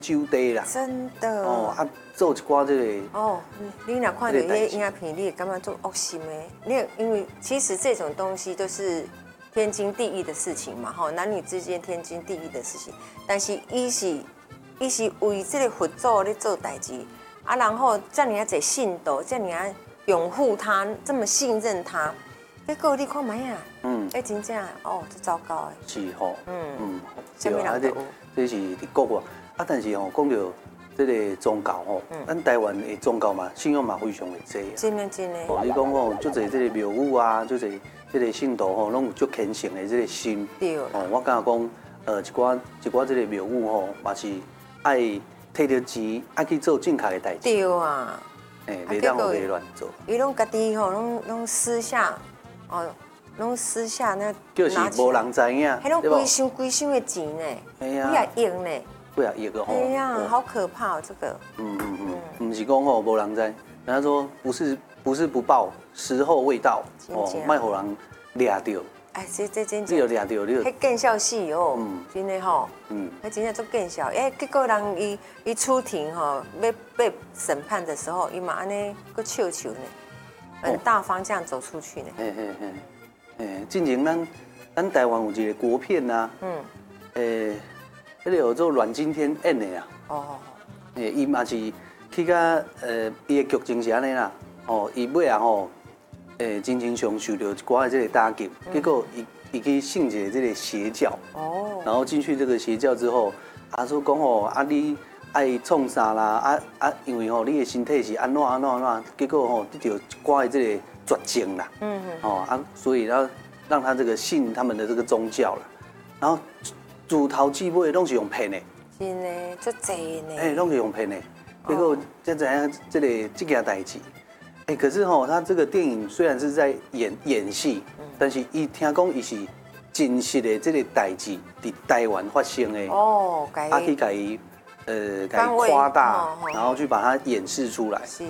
酒地啦。 真的。 哦啊，做一寡这个。 哦，你若看到迄个影片，你也感觉做恶心的。因为其实这种东西都是天经地义的事情嘛，吼，男女之间天经地义的事情。但是伊是为这个佛祖咧做代志，啊，然后这样子信徒，这样拥护他，这么信任他，结果你看卖啊，真正哦，这糟糕的。 是吼， 什么人都有。 这是伫国外啊，但是吼讲到这个宗教吼，咱台湾的宗教嘛，信仰嘛非常的多啊。 真的。 哦，你讲吼，足侪这个庙宇啊，足侪这个信徒吼，拢有足虔诚的这个心。 对。 哦，我感觉讲，一寡这个庙宇吼，嘛是爱摕到钱，爱去做正确的代志。 对啊。 袂当互别乱做。 伊拢家己吼，拢私下，拢私下那就是无人知影， 迄拢规箱的钱呢，几啊亿呢， 几啊亿个吼。 哎呀，好可怕哦，这个。 唔是讲吼无人知，人家说不是不报，时候未到，卖互人掠到。 哎，这真你有掠到，你有。 迄见笑戏哦，真的吼，迄真正足见笑。结果人伊出庭吼，要被审判的时候，伊嘛安尼个笑呢，很大方这样走出去呢。 进前咱台湾有一个国片呐，迄个叫做阮经天演的啊。伊嘛是去甲伊的剧情是安尼啦，伊尾啊吼，真情上受到一寡的这个打击，结果伊去信一个这个邪教，然后进去这个邪教之后，说讲吼你爱创啥啦，因为吼你的身体是安怎，结果吼得到一寡的这个绝症啦，所以让他这个信他们的这个宗教了，然后自头至尾拢是用骗的， 真的，足济呢， 拢是用骗的，结果才知影这件代志，可是吼他这个电影虽然是在演戏，但是伊听讲伊是真实的这个代志伫台湾发生的，去甲伊夸大，然后去把它演示出来， 是，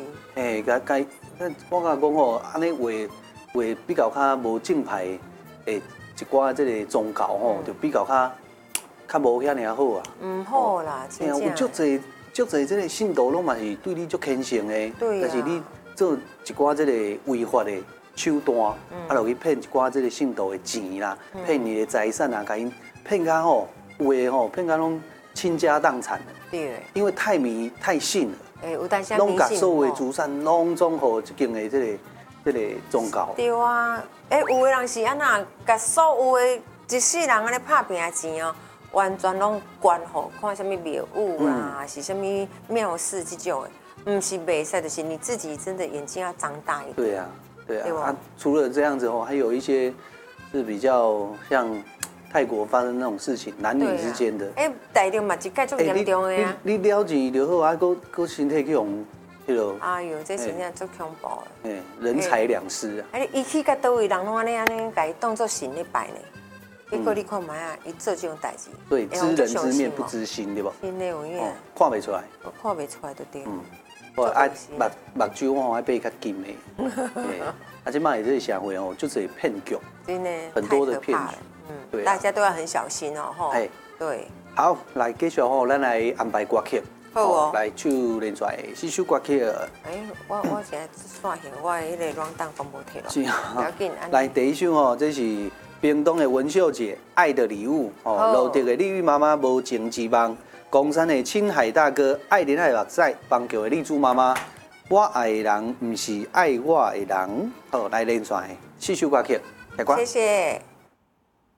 我感觉讲吼，安尼话比较较无正派的一寡这个宗教吼，就比较较无遐尔好啊。唔好啦，真正。 有足侪这个信徒拢嘛是对你足虔诚的，但是你做一寡这个违法的手段，落去骗一寡这个信徒的钱啦，骗你的财产啊，甲因骗到吼，有的吼骗到拢倾家荡产了。 对。因为太迷太信了。 有当时拢甲所有的资产拢总互即间的这个宗教。 对啊，有的人是安那，甲所有的一世人安尼拍拼的钱哦，完全拢捐互看什么庙宇啊，是什么庙寺这种的，不是袂使，就是你自己真的眼睛要长大一点。 对啊。除了这样子哦，还有一些是比较像泰国发生那种事情，男女之间的。 台中嘛，一概足严重的啊。 你了钱就好啊，搁身体去用。 哎呦，这真正足恐怖的。 人财两失啊！ 伊去到倒位，人拢安尼，甲伊当作神咧拜呢。结果你看卖啊，伊做这种代志。 对，知人知面不知心，对不？ 真的有影。 看袂出来。 看袂出来就对。 目睭爱闭较紧的。即摆这个社会哦，就是骗局。 真的。 很多的骗局。 对。大家都要很小心哦，吼。对。 好，来继续吼，咱来安排歌曲。来唱连续4首歌曲。 我现在算下，我迄个软档都无摕落。 是啊。来第一首吼，这是屏东的文秀姐《爱的礼物》哦，罗德的丽玉妈妈无情之梦，公山的青海大哥爱莲爱目仔，邦桥的丽珠妈妈，我爱的人不是爱我的人。好，来连续4首歌曲， 谢谢。